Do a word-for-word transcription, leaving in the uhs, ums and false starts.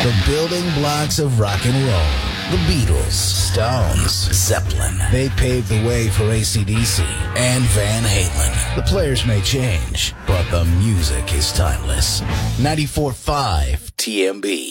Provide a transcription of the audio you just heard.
The building blocks of rock and roll. The Beatles, Stones, Zeppelin. They paved the way for A C D C and Van Halen. The players may change, but the music is timeless. ninety-four point five T M B.